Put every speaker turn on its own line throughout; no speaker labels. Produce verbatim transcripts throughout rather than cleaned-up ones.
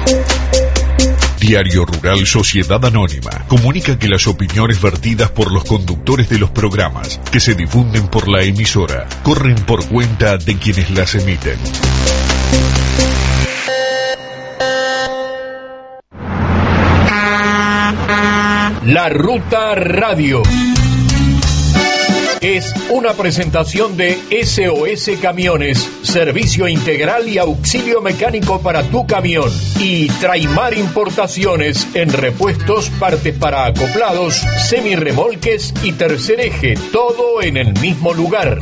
Diario Rural Sociedad Anónima comunica que las opiniones vertidas por los conductores de los programas que se difunden por la emisora corren por cuenta de quienes las emiten.
La Ruta Radio es una presentación de S O S Camiones, servicio integral y auxilio mecánico para tu camión, y Traimar Importaciones en repuestos, partes para acoplados, semirremolques y tercer eje, todo en el mismo lugar.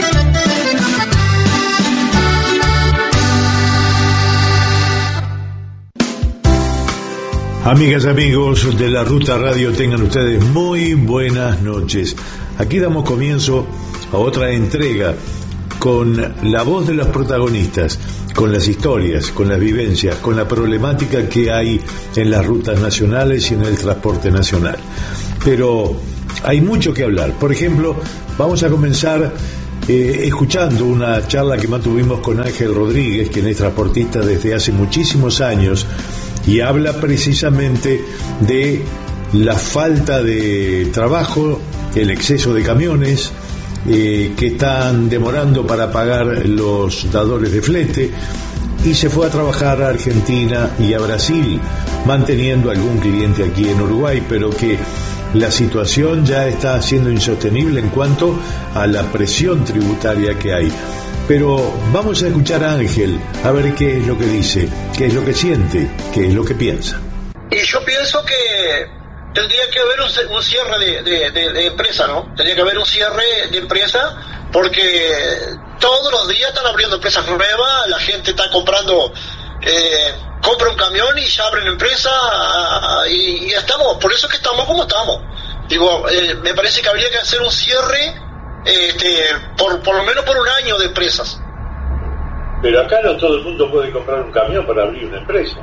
Amigas, amigos de la Ruta Radio, tengan ustedes muy buenas noches. Aquí damos comienzo a otra entrega con la voz de los protagonistas, con las historias, con las vivencias, con la problemática que hay en las rutas nacionales y en el transporte nacional. Pero hay mucho que hablar. Por ejemplo, vamos a comenzar eh, escuchando una charla que mantuvimos con Ángel Rodríguez, quien es transportista desde hace muchísimos años, y habla precisamente de la falta de trabajo, el exceso de camiones eh, que están demorando para pagar los dadores de flete, y se fue a trabajar a Argentina y a Brasil, manteniendo algún cliente aquí en Uruguay, pero que la situación ya está siendo insostenible en cuanto a la presión tributaria que hay. Pero vamos a escuchar a Ángel, a ver qué es lo que dice, qué es lo que siente, qué es lo que piensa.
Y yo pienso que tendría que haber un, un cierre de, de, de, de empresa, ¿no? Tendría que haber un cierre de empresa, porque todos los días están abriendo empresas nuevas, la gente está comprando, eh, compra un camión y ya abren empresa, y, y estamos, por eso es que estamos como estamos. Digo, eh, me parece que habría que hacer un cierre, este, por, por lo menos por un año de empresas.
Pero acá no todo el mundo puede comprar un camión para abrir una empresa.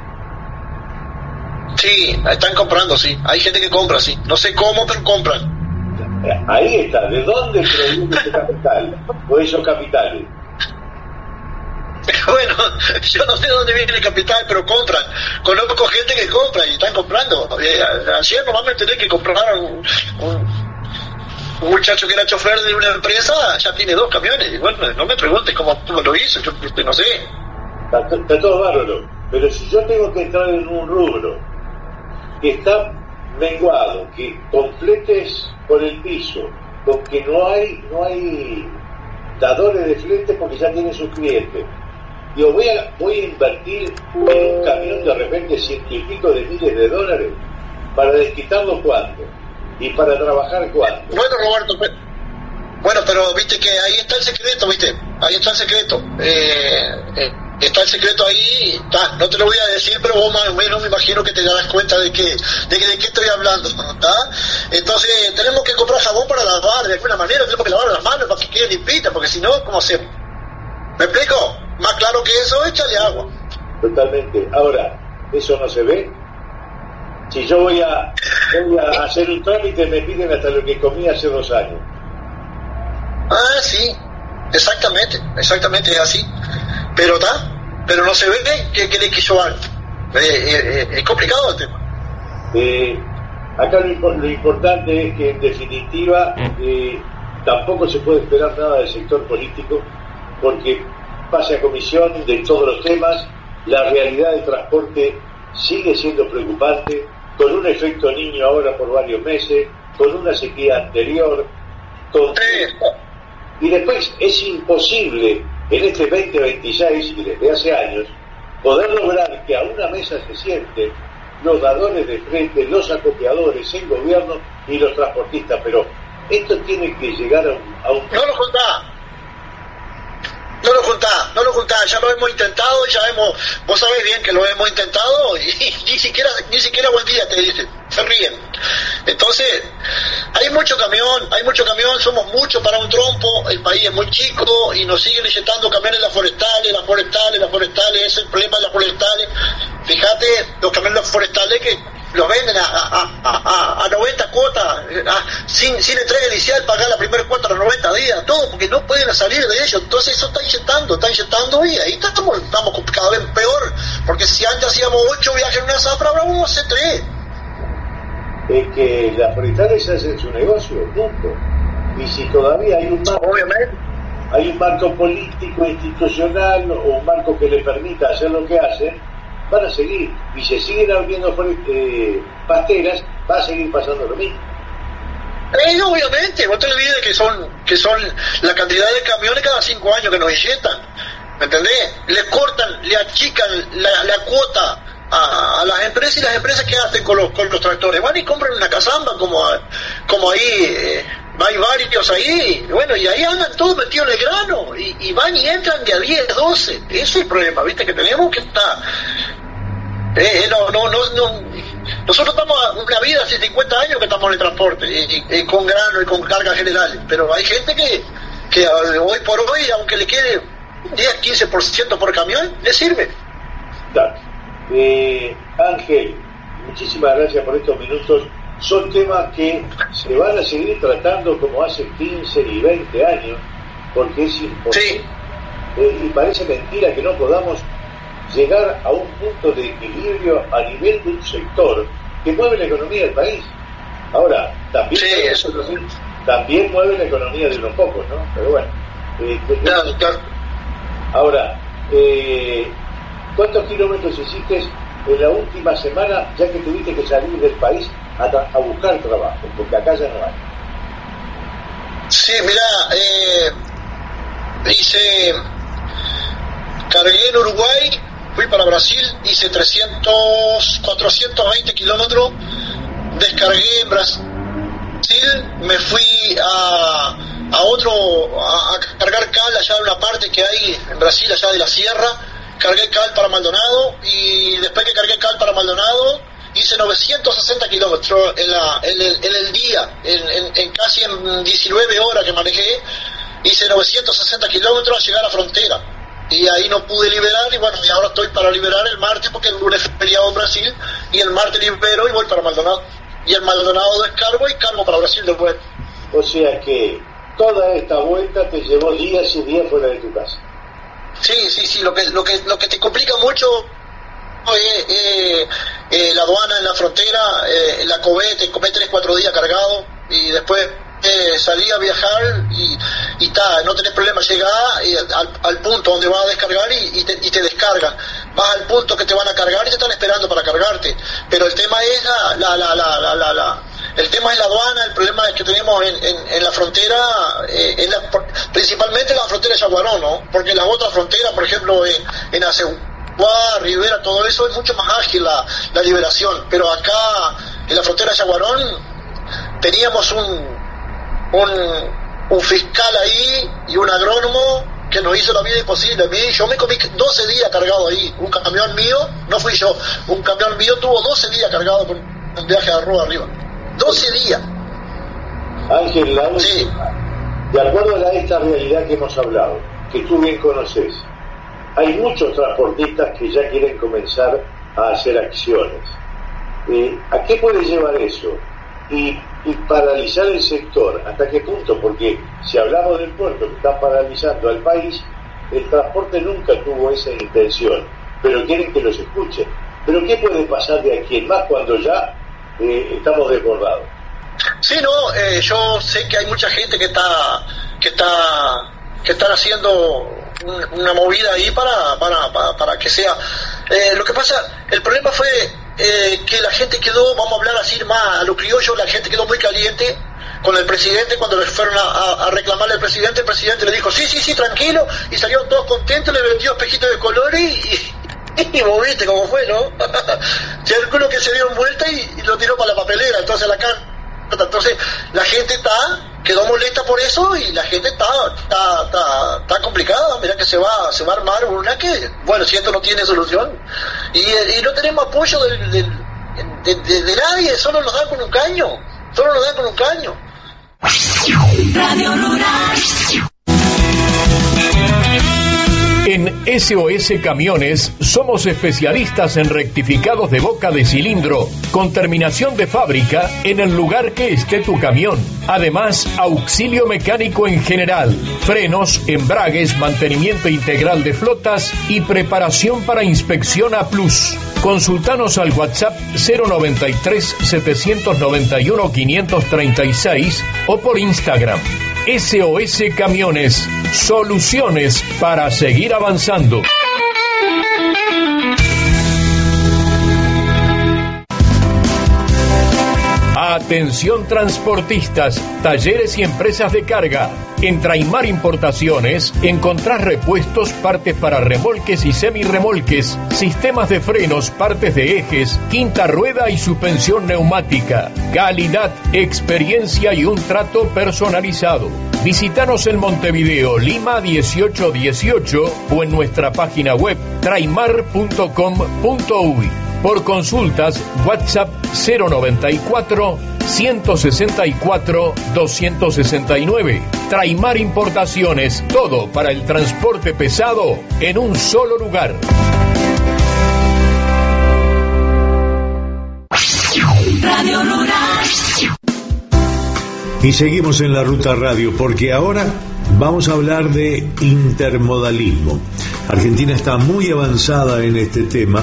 Sí, están comprando, sí. Hay gente que compra, sí. No sé cómo, pero compran.
Ahí está. ¿De dónde proviene ese capital? ¿O esos capitales?
Bueno, yo no sé de dónde viene el capital, pero compran. Conozco gente que compra y están comprando. Ayer nomás me enteré que compraron un, un, un muchacho que era chofer de una empresa, ya tiene dos camiones. Y bueno, no me preguntes cómo, cómo lo hizo, yo no sé.
Está, está todo bárbaro. Pero si yo tengo que entrar en un rubro que está menguado, que completes por el piso, con que no hay no hay dadores de flete porque ya tienen sus clientes, yo voy a voy a invertir en un camión de repente ciento y pico de miles de dólares para desquitarlo cuándo y para trabajar cuándo.
Bueno, Roberto, bueno, pero viste que ahí está el secreto, viste, ahí está el secreto. Eh, eh. Está el secreto ahí, está, no te lo voy a decir, pero vos más o menos me imagino que te darás cuenta de que de, que, de qué estoy hablando, ¿está? Entonces tenemos que comprar jabón para lavar de alguna manera, tenemos que lavar las manos para que quede limpita, porque si no, ¿cómo hacemos? ¿Me explico? Más claro que eso, échale agua.
Totalmente. Ahora, ¿eso no se ve? Si yo voy a, voy a hacer un trámite, me piden hasta lo que comí hace dos años.
Ah, sí, exactamente, exactamente es así. Pero está, pero no se ve que, que le quiso algo. Eh, eh, es complicado el tema.
Eh, acá lo, lo importante es que en definitiva eh, tampoco se puede esperar nada del sector político, porque pasa a comisión de todos los temas. La realidad del transporte sigue siendo preocupante, con un efecto niño ahora por varios meses, con una sequía anterior, con...
Eh.
y después es imposible en este veinte veintiséis y desde hace años poder lograr que a una mesa se sienten los dadores de frente, los acopiadores, el gobierno y los transportistas, pero esto tiene que llegar a un... A un...
No lo juntá, no lo juntá, no lo juntá, ya lo hemos intentado, ya hemos, vos sabés bien que lo hemos intentado y, y ni siquiera ni siquiera buen día te dicen, se ríen. Entonces, hay mucho camión, hay mucho camión, somos muchos para un trompo, el país es muy chico y nos siguen inyectando camiones las forestales, las forestales, las forestales, ese es el problema de las forestales. Fíjate, los camiones forestales que los venden a, a, a, a noventa cuotas, a, sin, sin entrega inicial, pagar la primera cuota a los noventa días, todo, porque no pueden salir de ello. Entonces eso está inyectando, está inyectando y ahí estamos, estamos cada vez peor, porque si antes hacíamos ocho viajes en una zafra, ahora vamos a hacer tres.
Es que las forestales hacen su negocio, punto. Y si todavía hay un marco,
obviamente,
hay un marco político, institucional o un marco que le permita hacer lo que hacen, van a seguir. Y si siguen abriendo eh, pasteras, va a seguir pasando lo mismo.
Eh, obviamente, no te olvides que son, que son la cantidad de camiones cada cinco años que nos inyectan. ¿Me entendés? Le cortan, le achican la, la cuota a, a las empresas, y las empresas que hacen con los, con los tractores van y compran una cazamba como, como ahí, eh, hay varios ahí, bueno, y ahí andan todos metidos en el grano, y, y van y entran de a diez, doce. Ese es el problema, viste, que tenemos que estar, eh, no, no, no, no, nosotros estamos a una vida hace cincuenta años que estamos en el transporte, y, y, y con grano y con cargas generales, pero hay gente que, que hoy por hoy, aunque le quede diez, quince por ciento por camión, le sirve.
Claro. Eh, Ángel, muchísimas gracias por estos minutos. Son temas que se van a seguir tratando como hace quince y veinte años, porque es imposible.
Sí.
Eh, y parece mentira que no podamos llegar a un punto de equilibrio a nivel de un sector que mueve la economía del país. Ahora, también,
sí,
mueve,
eso.
también mueve la economía de unos pocos, ¿no? Pero bueno. Eh,
claro, claro.
Ahora, eh, ¿cuántos kilómetros hiciste en la última semana, ya que tuviste que salir del país a, a buscar trabajo? Porque acá ya no hay.
Sí, mira, eh, hice, cargué en Uruguay, fui para Brasil, hice trescientos, cuatrocientos veinte kilómetros, descargué en Brasil, me fui a, a otro, a, a cargar cal allá en una parte que hay en Brasil, allá de la sierra. Cargué cal para Maldonado, y después que cargué cal para Maldonado hice novecientos sesenta kilómetros en, la, en, el, en el día, en, en, en casi en diecinueve horas que manejé, hice novecientos sesenta kilómetros a llegar a la frontera, y ahí no pude liberar, y bueno, y ahora estoy para liberar el martes, porque el lunes es feriado en Brasil, y el martes libero y voy para Maldonado, y el Maldonado descargo y cargo para Brasil después.
O sea que toda esta vuelta te llevó días y días fuera de tu casa.
Sí, sí, sí, lo que lo que lo que te complica mucho es eh, eh, la aduana en la frontera, eh, la COVE te come tres, cuatro días cargado, y después eh, salí a viajar y y ta, no tenés problema, llegás y al, al punto donde vas a descargar y, y, te, y te descargan, vas al punto que te van a cargar y te están esperando para cargarte, pero el tema es la la la la la, la, la el tema es la aduana, el problema es que tenemos en, en, en la frontera, eh, en la, principalmente en la frontera de Yaguarón, ¿no? Porque en las otras fronteras, por ejemplo, en, en Aceguá, Rivera, todo eso es mucho más ágil la, la liberación, pero acá en la frontera de Yaguarón teníamos un, un, un fiscal ahí y un agrónomo que nos hizo la vida imposible. A mí, yo me comí doce días cargado ahí, un camión mío, no fui yo, un camión mío tuvo doce días cargado con un viaje de arroz arriba. doce días.
Ángel, la última,
sí.
De acuerdo a esta realidad que hemos hablado, que tú bien conoces, hay muchos transportistas que ya quieren comenzar a hacer acciones. Eh, ¿A qué puede llevar eso? Y, y paralizar el sector, ¿hasta qué punto? Porque si hablamos del puerto que está paralizando al país, el transporte nunca tuvo esa intención, pero quieren que los escuchen. ¿Pero qué puede pasar de aquí en más cuando ya Eh, estamos desbordados?
Sí, no, eh, yo sé que hay mucha gente que está que está que están haciendo un, una movida ahí para para, para, para que sea eh, lo que pasa, el problema fue eh, que la gente quedó, vamos a hablar así más a lo criollo, la gente quedó muy caliente con el presidente. Cuando le fueron a, a, a reclamarle al presidente, el presidente le dijo sí, sí, sí, tranquilo, y salieron todos contentos, le vendió espejitos de colores y y vos viste cómo fue, ¿no? Si alguno que se dieron vuelta y, y lo tiró para la papelera, entonces la carta. Entonces la gente está, quedó molesta por eso, y la gente está, está, está, está complicada. Mira que se va, se va a armar una que, bueno, si esto no tiene solución, y, y no tenemos apoyo del, del, de, de, de nadie, solo nos dan con un caño, solo nos dan con un caño.
Radio Rural.
En S O S Camiones somos especialistas en rectificados de boca de cilindro con terminación de fábrica en el lugar que esté tu camión. Además, auxilio mecánico en general, frenos, embragues, mantenimiento integral de flotas y preparación para inspección A plus. Consultanos al WhatsApp cero noventa y tres, setecientos noventa y uno, quinientos treinta y seis o por Instagram. S O S Camiones, soluciones para seguir avanzando. Atención transportistas, talleres y empresas de carga. En Traimar Importaciones encontrás repuestos, partes para remolques y semirremolques, sistemas de frenos, partes de ejes, quinta rueda y suspensión neumática. Calidad, experiencia y un trato personalizado. Visítanos en Montevideo, Lima dieciocho dieciocho o en nuestra página web traimar punto com punto uy. Por consultas, WhatsApp cero noventa y cuatro, ciento sesenta y cuatro, doscientos sesenta y nueve. Traimar Importaciones, todo para el transporte pesado en un solo lugar.
Radio Rural. Y seguimos en la Ruta Radio porque ahora vamos a hablar de intermodalismo. Argentina está muy avanzada en este tema.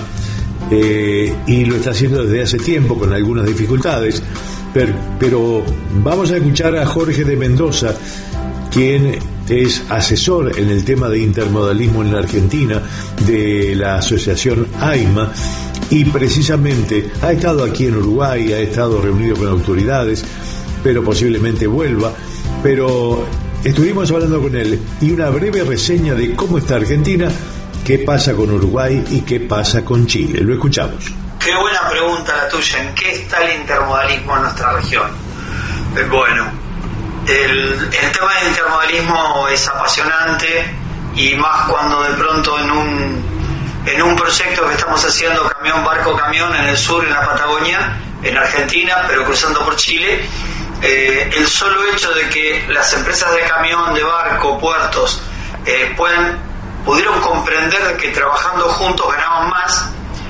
Eh, y lo está haciendo desde hace tiempo con algunas dificultades, pero, pero vamos a escuchar a Jorge de Mendoza, quien es asesor en el tema de intermodalismo en la Argentina de la asociación AIMA, y precisamente ha estado aquí en Uruguay, ha estado reunido con autoridades, pero posiblemente vuelva. Pero estuvimos hablando con él y una breve reseña de cómo está Argentina, qué pasa con Uruguay y qué pasa con Chile. Lo escuchamos.
Qué buena pregunta la tuya. ¿En qué está el intermodalismo en nuestra región? Eh, bueno, el, el tema del intermodalismo es apasionante, y más cuando de pronto en un, en un proyecto que estamos haciendo camión, barco, camión en el sur, en la Patagonia, en Argentina, pero cruzando por Chile, eh, el solo hecho de que las empresas de camión, de barco, puertos, eh, puedan pudieron comprender que trabajando juntos ganaban más,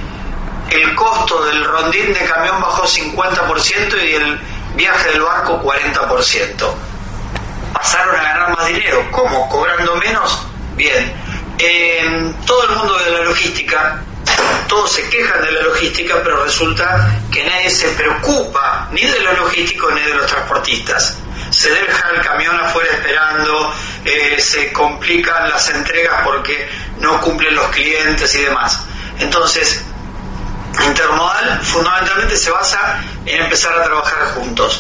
el costo del rondín de camión bajó cincuenta por ciento y el viaje del barco cuarenta por ciento. Pasaron a ganar más dinero. ¿Cómo? ¿Cobrando menos? Bien. Eh, todo el mundo de la logística, todos se quejan de la logística, pero resulta que nadie se preocupa ni de lo logístico ni de los transportistas. Se deja el camión afuera esperando, eh, se complican las entregas porque no cumplen los clientes y demás. Entonces, Intermodal fundamentalmente se basa en empezar a trabajar juntos,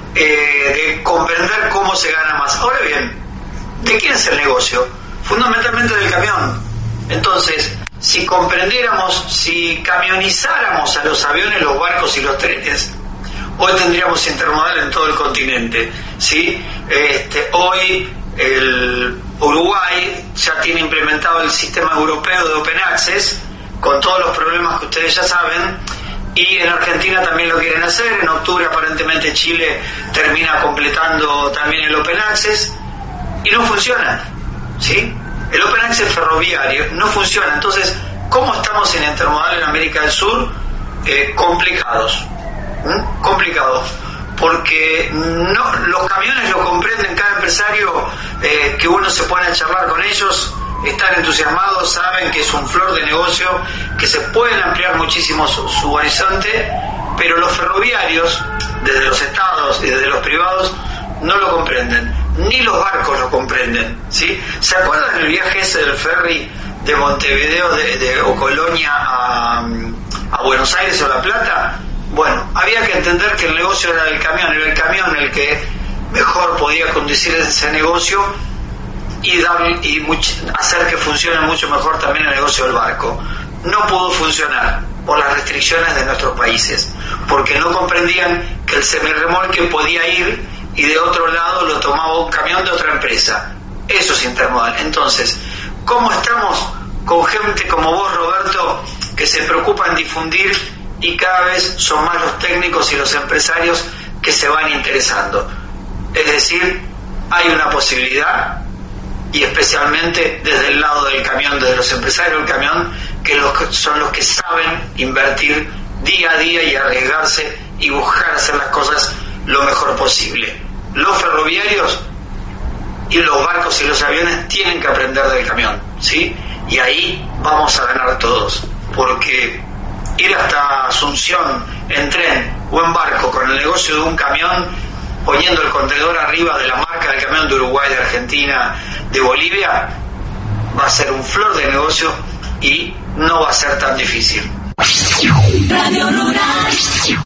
eh, de comprender cómo se gana más. Ahora bien, ¿de quién es el negocio? Fundamentalmente del camión. Entonces, si comprendiéramos, si camionizáramos a los aviones, los barcos y los trenes, hoy tendríamos intermodal en todo el continente, ¿sí? Este, hoy el Uruguay ya tiene implementado el sistema europeo de Open Access, con todos los problemas que ustedes ya saben, y en Argentina también lo quieren hacer. En octubre aparentemente Chile termina completando también el Open Access, y no funciona, ¿sí? El Open Access ferroviario no funciona. Entonces, ¿cómo estamos en intermodal en América del Sur? Eh, complicados. ¿Mm? Complicado, porque no, los camiones lo comprenden. Cada empresario eh, que uno se pone a charlar con ellos están entusiasmados, saben que es un flor de negocio, que se pueden ampliar muchísimo su, su horizonte, pero los ferroviarios, desde los estados y desde los privados, no lo comprenden, ni los barcos lo comprenden, ¿sí? ¿Se acuerdan del viaje ese del ferry de Montevideo de, de, o Colonia a, a Buenos Aires o La Plata? Bueno, había que entender que el negocio era del camión, era el camión el que mejor podía conducir ese negocio y, dar, y much, hacer que funcione mucho mejor también el negocio del barco. No pudo funcionar por las restricciones de nuestros países, porque no comprendían que el semirremolque podía ir y de otro lado lo tomaba un camión de otra empresa. Eso es intermodal. Entonces, ¿cómo estamos con gente como vos, Roberto, que se preocupa en difundir, y cada vez son más los técnicos y los empresarios que se van interesando? Es decir, hay una posibilidad y especialmente desde el lado del camión, desde los empresarios del camión, que son los que saben invertir día a día y arriesgarse y buscar hacer las cosas lo mejor posible. Los ferroviarios y los barcos y los aviones tienen que aprender del camión, ¿sí? Y ahí vamos a ganar todos, porque ir hasta Asunción en tren o en barco con el negocio de un camión, poniendo el contenedor arriba de la marca del camión de Uruguay, de Argentina, de Bolivia, va a ser un flor de negocio y no va a ser tan difícil.
Radio Rural.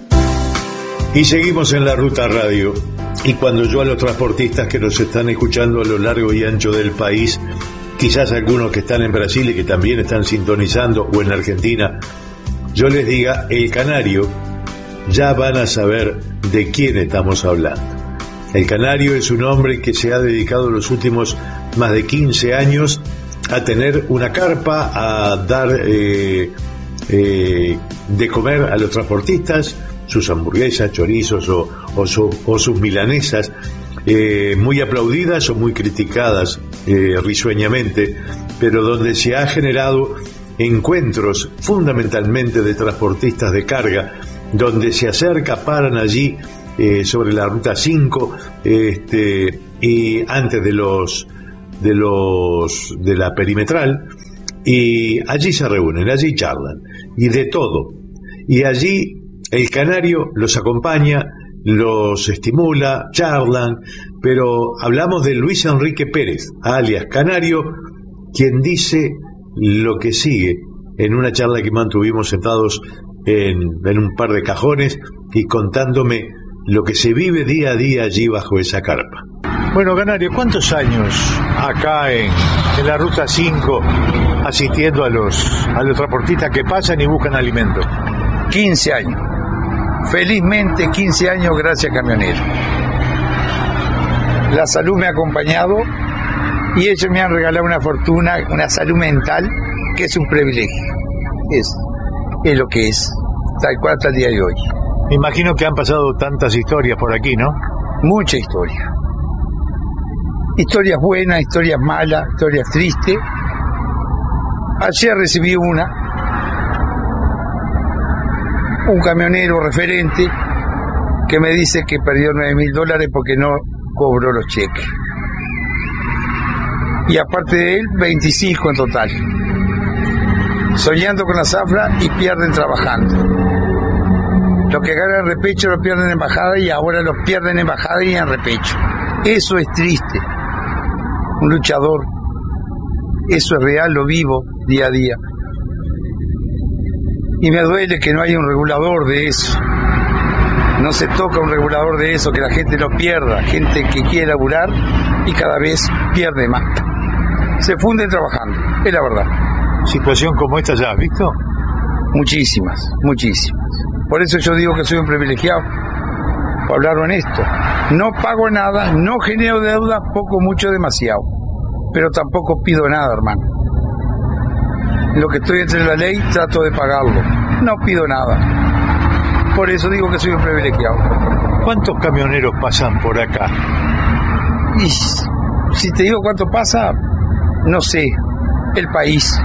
Y seguimos en la Ruta Radio. Y cuando yo a los transportistas que nos están escuchando a lo largo y ancho del país, quizás algunos que están en Brasil y que también están sintonizando, o en Argentina, yo les diga, el canario, ya van a saber de quién estamos hablando. El canario es un hombre que se ha dedicado los últimos más de quince años a tener una carpa, a dar eh, eh, de comer a los transportistas, sus hamburguesas, chorizos o, o, su, o sus milanesas, eh, muy aplaudidas o muy criticadas eh, risueñamente, pero donde se ha generado encuentros fundamentalmente de transportistas de carga, donde se acerca, paran allí eh, sobre la ruta cinco, este, y antes de los de los de la perimetral, y allí se reúnen, allí charlan, y de todo, y allí el canario los acompaña, los estimula, charlan, pero hablamos de Luis Enrique Pérez, alias Canario, quien dice lo que sigue en una charla que mantuvimos sentados en, en un par de cajones y contándome lo que se vive día a día allí bajo esa carpa. Bueno, Canario, ¿cuántos años acá en, en la Ruta cinco asistiendo a los, a los transportistas que pasan y buscan alimento?
quince años. Felizmente quince años gracias a Camionero. La salud me ha acompañado y ellos me han regalado una fortuna, una salud mental, que es un privilegio. Es, es lo que es, tal cual hasta el día de hoy.
Me imagino que han pasado tantas historias por aquí, ¿no?
Mucha historia. Historias buenas, historias malas, historias tristes. Ayer recibí una, un camionero referente que me dice que perdió nueve mil dólares porque no cobró los cheques. Y aparte de él, veinticinco en total. Soñando con la zafra y pierden trabajando. Lo que ganan en repecho lo pierden en bajada y ahora lo pierden en bajada y en repecho. Eso es triste. Un luchador. Eso es real, lo vivo día a día. Y me duele que no haya un regulador de eso. No se toca un regulador de eso, que la gente lo pierda. Gente que quiere laburar y cada vez pierde más. Se funden trabajando, es la verdad.
¿Situación como esta ya has visto?
Muchísimas, muchísimas. Por eso yo digo que soy un privilegiado, por hablar honesto. No pago nada, no genero deuda, poco, mucho, demasiado. Pero tampoco pido nada, hermano. Lo que estoy entre la ley, trato de pagarlo. No pido nada. Por eso digo que soy un privilegiado.
¿Cuántos camioneros pasan por acá?
Y si te digo cuánto pasa, no sé. El país.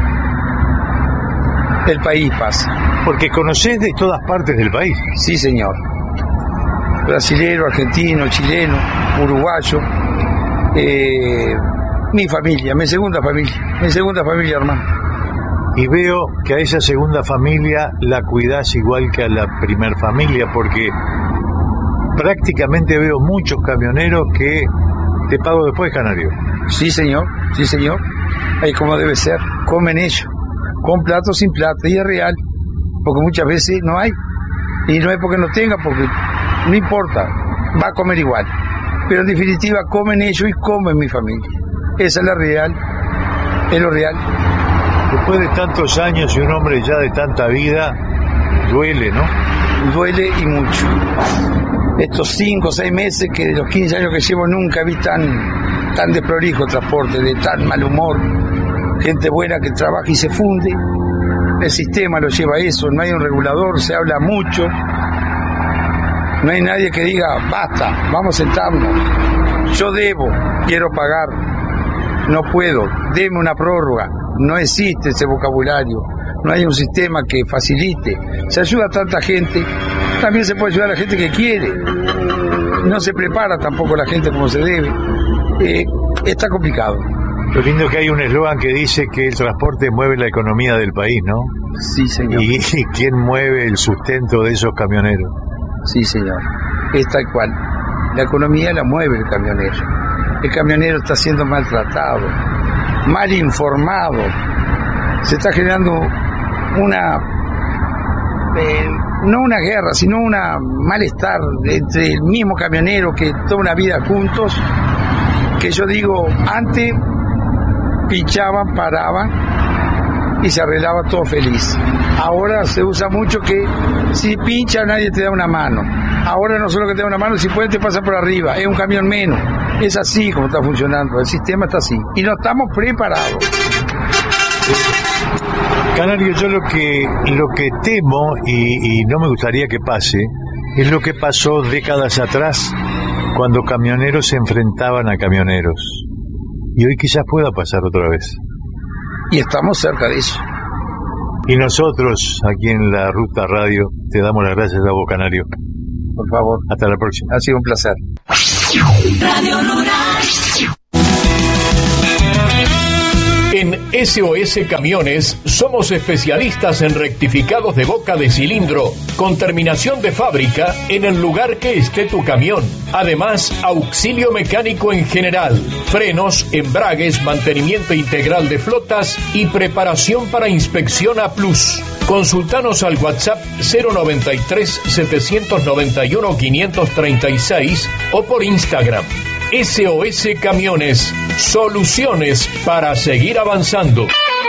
El país pasa.
Porque conocés de todas partes del país.
Sí, señor. Brasilero, argentino, chileno, uruguayo. Eh, mi familia, mi segunda familia. Mi segunda familia, hermano.
Y veo que a esa segunda familia la cuidás igual que a la primer familia, porque prácticamente veo muchos camioneros que te pago después, Canario.
Sí, señor, sí, señor. Ahí como debe ser, comen ellos, con plato o sin plato, y es real, porque muchas veces no hay, y no es porque no tenga, porque no importa, va a comer igual, pero en definitiva comen ellos y comen mi familia. Esa es la real, es lo real.
Después de tantos años y un hombre ya de tanta vida, duele, ¿no?
Duele y mucho. Estos cinco o seis meses que de los quince años que llevo nunca vi tan, tan desprolijo transporte, de tan mal humor, gente buena que trabaja y se funde. El sistema lo lleva a eso, no hay un regulador, se habla mucho, no hay nadie que diga, basta, vamos a sentarnos, yo debo, quiero pagar. no puedo, deme una prórroga. No existe ese vocabulario, no hay un sistema que facilite. Se ayuda a tanta gente, también se puede ayudar a la gente que quiere. No se prepara tampoco la gente como se debe. Eh, está complicado.
Lo lindo que hay un eslogan que dice que el transporte mueve la economía del país, ¿no?
Sí, señor.
¿Y, y quién mueve el sustento de esos camioneros?
Sí, señor. Es tal cual. La economía la mueve el camionero. El camionero está siendo maltratado, mal informado. Se está generando una, eh, no una guerra, sino una malestar entre el mismo camionero que toda una vida juntos, que yo digo, antes pinchaban, paraban y se arreglaba todo feliz. Ahora se usa mucho que si pincha nadie te da una mano. Ahora no solo que te da una mano, si pueden te pasa por arriba, es un camión menos. Es así como está funcionando, el sistema está así. Y no estamos preparados.
Canario, yo lo que lo que temo y, y no me gustaría que pase es lo que pasó décadas atrás cuando camioneros se enfrentaban a camioneros. Y hoy quizás pueda pasar otra vez.
Y estamos cerca de eso.
Y nosotros, aquí en la Ruta Radio, te damos las gracias a vos, Canario.
Por favor.
Hasta la próxima.
Ha sido un placer.
Radio Rural.
En S O S Camiones somos especialistas en rectificados de boca de cilindro con terminación de fábrica en el lugar que esté tu camión. Además, auxilio mecánico en general, frenos, embragues, mantenimiento integral de flotas y preparación para inspección A plus. Consultanos al WhatsApp cero noventa y tres, setecientos noventa y uno, quinientos treinta y seis o por Instagram. S O S Camiones, soluciones para seguir avanzando.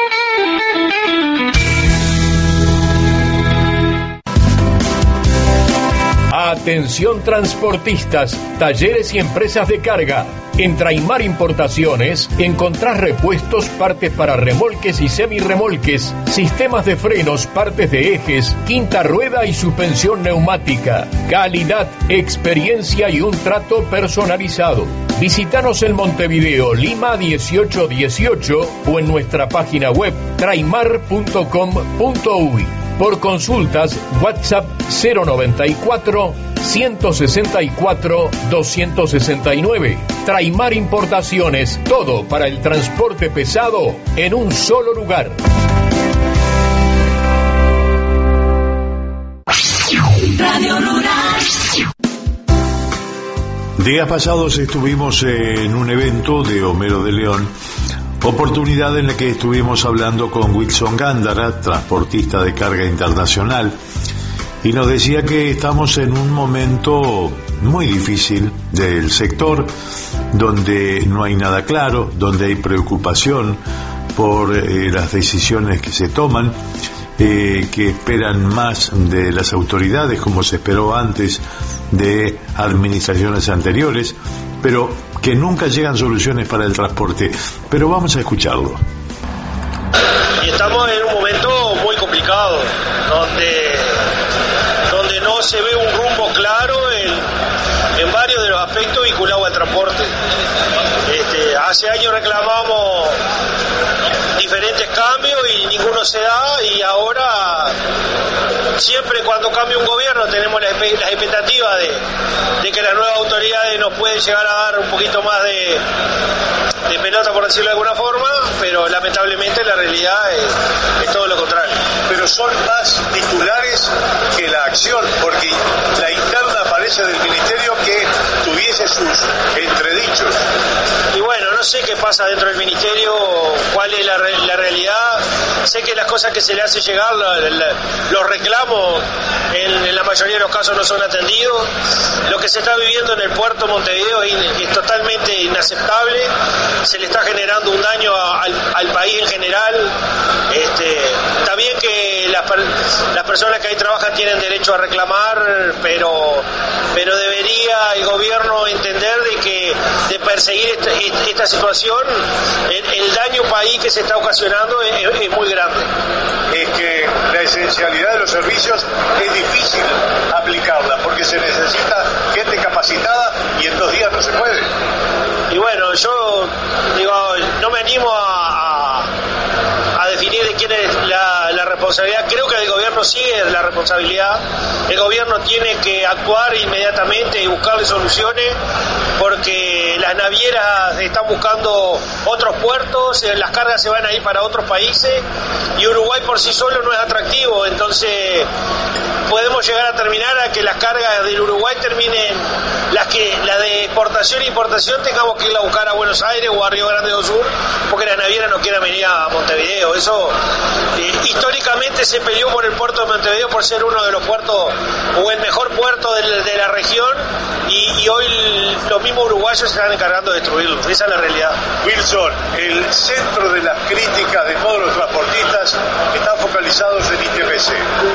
Atención transportistas, talleres y empresas de carga. En Traimar Importaciones encontrás repuestos, partes para remolques y semirremolques, sistemas de frenos, partes de ejes, quinta rueda y suspensión neumática. Calidad, experiencia y un trato personalizado. Visítanos en Montevideo, Lima dieciocho dieciocho o en nuestra página web traimar punto com punto uy. Por consultas, WhatsApp cero noventa y cuatro, ciento sesenta y cuatro, doscientos sesenta y nueve. Traimar Importaciones, todo para el transporte pesado en un solo lugar.
Radio Rural.
Días pasados estuvimos en un evento de Homero de León, oportunidad en la que estuvimos hablando con Wilson Gándara, transportista de carga internacional, y nos decía que estamos en un momento muy difícil del sector, donde no hay nada claro, donde hay preocupación por eh, las decisiones que se toman, eh, que esperan más de las autoridades, como se esperó antes de administraciones anteriores, pero que nunca llegan soluciones para el transporte. Pero vamos a escucharlo.
Y estamos en un momento muy complicado, donde, donde no se ve un rumbo claro en, en varios de los aspectos vinculados al transporte. Este, hace años reclamamos diferentes cambios y ninguno se da, y ahora siempre cuando cambia un gobierno tenemos las expectativas de, de que las nuevas autoridades nos pueden llegar a dar un poquito más de, de pelota, por decirlo de alguna forma, pero lamentablemente la realidad es, es todo lo contrario.
Pero son más titulares que la acción, porque la interna parece del ministerio que tuviese sus entredichos.
Y bueno, no sé qué pasa dentro del ministerio, cuál es la, la realidad. Sé que las cosas que se le hace llegar, la, la, los reclamos en, en la mayoría de los casos no son atendidos. Lo que se está viviendo en el puerto de Montevideo es, es totalmente inaceptable. Se le está generando un daño a, al, al país en general. Este, está bien que las, las personas que ahí trabajan tienen derecho a reclamar, pero, pero debería el gobierno entender de que de perseguir esta, esta situación, el, el daño país que se está ocasionando es, es muy grande.
Es que la esencialidad de los servicios es difícil aplicarla, porque se necesita gente capacitada y en dos días no se puede.
Y bueno, yo digo, no me animo a, a, a definir de quién es la, la responsabilidad. Creo que el gobierno sí es la responsabilidad. El gobierno tiene que actuar inmediatamente y buscarle soluciones, porque las navieras están buscando otros puertos, las cargas se van a ir para otros países y Uruguay por sí solo no es atractivo. Entonces podemos llegar a terminar a que las cargas del Uruguay terminen, las que la de exportación e importación tengamos que ir a buscar a Buenos Aires o a Río Grande do Sur, porque las navieras no quieran venir a Montevideo. Eso eh, históricamente se peleó por el puerto de Montevideo por ser uno de los puertos o el mejor puerto de, de la región, y, y hoy los mismos uruguayos se están encargando de destruirlo. Esa es la realidad.
Wilson, el centro de las críticas de todos los transportistas están focalizados en I T P C.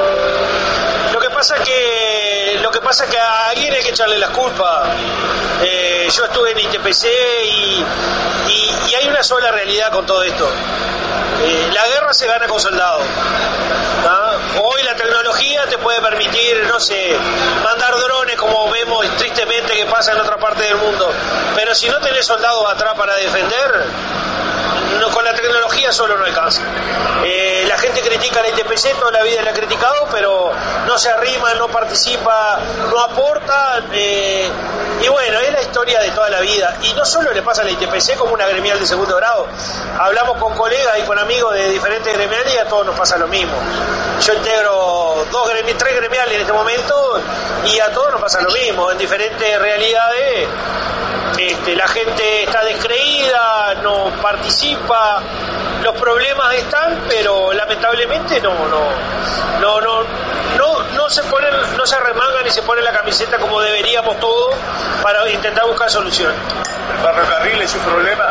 Lo que pasa que lo que pasa que a alguien hay que echarle las culpas. Eh, yo estuve en I T P C y, y, y hay una sola realidad con todo esto. Eh, la guerra se gana con soldados. ¿Ah? Hoy la tecnología te puede permitir, no sé, mandar drones como vemos tristemente que pasa en otra parte del mundo. Pero si no tenés soldados atrás para defender, no, con la tecnología solo no alcanza. Eh, la gente critica la I T P C, toda la vida la ha criticado, pero no se arrima, no participa, no aporta. Eh, y bueno, es la historia de toda la vida. Y no solo le pasa a la I T P C como una gremial de segundo grado. Hablamos con colegas y con amigos de diferentes gremiales y a todos nos pasa lo mismo. Yo integro dos gremi- tres gremiales en este momento y a todos nos pasa lo mismo. En diferentes realidades este, la gente está descreída, no participa, los problemas están, pero lamentablemente no no no no no, no se ponen, no se arremangan ni se ponen la camiseta como deberíamos todos para intentar buscar soluciones.
¿El ferrocarril es un problema?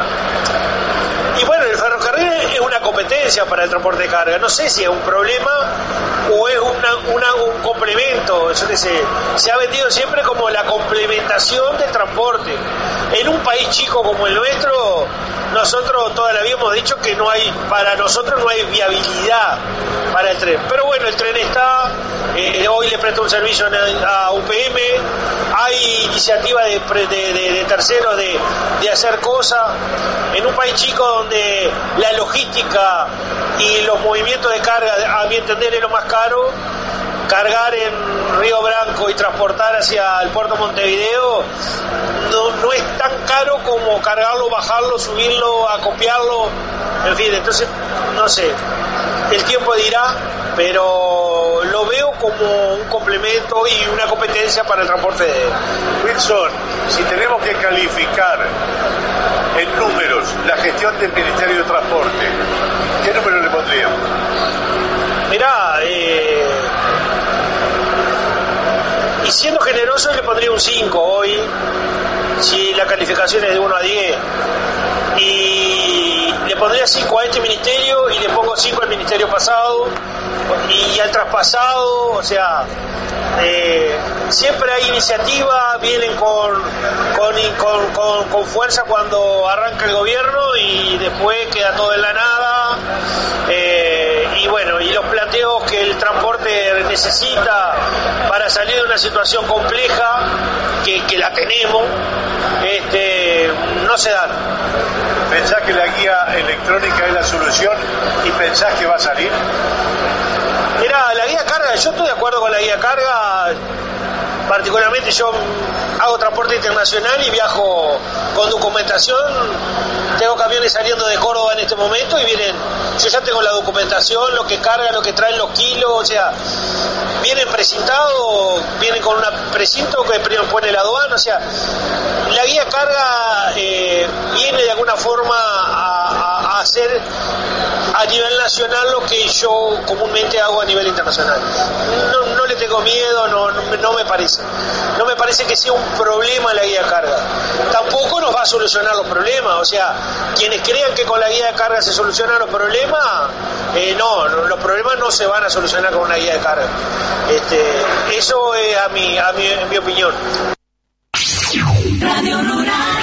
Y bueno, el ferrocarril es una competencia para el transporte de carga. No sé si es un problema o es una, una, un complemento. Yo qué sé, se ha vendido siempre como la complementación del transporte. En un país chico como el nuestro, nosotros toda la vida hemos dicho que no hay, para nosotros no hay viabilidad para el tren. Pero bueno, el tren está, eh, hoy le presta un servicio a U P M, hay iniciativa de, de, de, de terceros de, de hacer cosas. En un país chico donde la logística y los movimientos de carga, a mi entender, es lo más caro, cargar en Río Branco y transportar hacia el puerto Montevideo no, no es tan caro como cargarlo, bajarlo, subirlo, acopiarlo, en fin. Entonces, no sé, el tiempo dirá, pero lo veo como un complemento y una competencia para el transporte de...
Wilson, si tenemos que calificar en números la gestión del Ministerio de Transporte, ¿qué número le pondríamos?
Mirá, eh... y siendo generoso le pondría un cinco hoy, si la calificación es de uno a diez, y le pondría cinco a este ministerio y le pongo cinco al ministerio pasado y al traspasado. O sea, eh, siempre hay iniciativa, vienen con con, con, con con fuerza cuando arranca el gobierno y después queda todo en la nada. Eh, y bueno, y los planteos que el transporte necesita para salir de una situación compleja, que, que la tenemos, este, no se dan.
¿Pensás que la guía electrónica es la solución y pensás que va a salir?
Mirá, la guía carga, yo estoy de acuerdo con la guía carga. Particularmente yo hago transporte internacional y viajo con documentación. Tengo camiones saliendo de Córdoba en este momento y vienen, yo ya tengo la documentación, lo que cargan, lo que traen los kilos, o sea, vienen precintados, vienen con un precinto que pone la aduana. O sea, la guía carga eh, viene de alguna forma a, a, a hacer a nivel nacional lo que yo comúnmente hago a nivel internacional. No, no le tengo miedo, no, no, no me parece. No me parece que sea un problema la guía de carga. Tampoco nos va a solucionar los problemas. O sea, quienes crean que con la guía de carga se solucionan los problemas, eh, no, los problemas no se van a solucionar con una guía de carga. Este, eso es a mi, a mi, en mi opinión.
Radio Rural.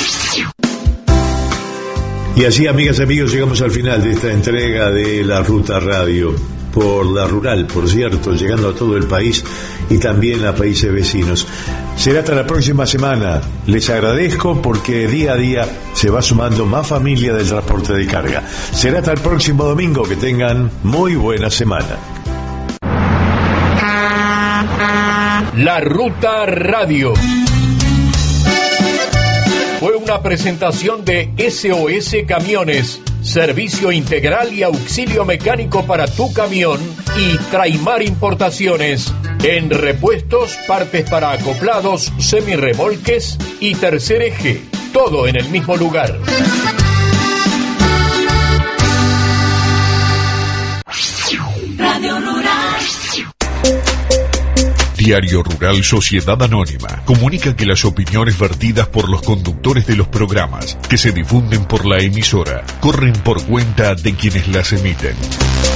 Y así, amigas y amigos, llegamos al final de esta entrega de La Ruta Radio. por la rural, por cierto, llegando a todo el país y también a países vecinos. Será hasta la próxima semana. Les agradezco porque día a día se va sumando más familia del transporte de carga. Será hasta el próximo domingo. Que tengan muy buena semana.
La Ruta Radio fue una presentación de S O S Camiones, servicio integral y auxilio mecánico para tu camión, y Traimar Importaciones, en repuestos, partes para acoplados, semirremolques y tercer eje, todo en el mismo lugar.
Radio Rural.
Diario Rural Sociedad Anónima comunica que las opiniones vertidas por los conductores de los programas que se difunden por la emisora corren por cuenta de quienes las emiten.